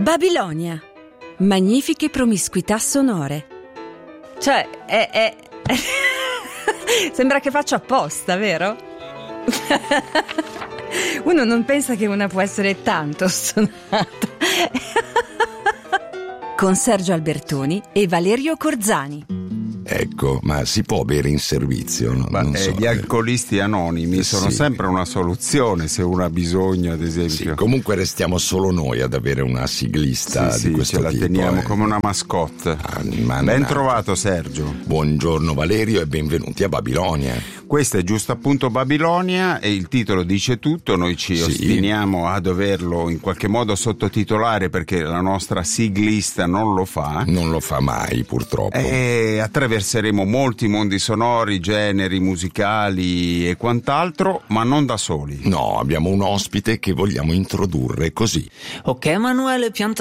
Babilonia. Magnifiche promiscuità sonore. Cioè, sembra che faccio apposta, vero? Uno non pensa che una può essere tanto stonata. Con Sergio Albertoni e Valerio Corzani. Ecco, ma si può bere in servizio? No? Non so. Gli alcolisti anonimi sono sempre una soluzione se uno ha bisogno, ad esempio. Sì, comunque restiamo solo noi ad avere una siglista di questo ce la tipo. Teniamo come una mascotte. Ben trovato, Sergio. Buongiorno Valerio e benvenuti a Babilonia. Questa è giusto appunto Babilonia e il titolo dice tutto. Noi ci ostiniamo a doverlo in qualche modo sottotitolare perché la nostra siglista non lo fa. Non lo fa mai, purtroppo. E attraverseremo molti mondi sonori, generi musicali e quant'altro, ma non da soli. No, abbiamo un ospite che vogliamo introdurre così. Ok, Emanuele, pianta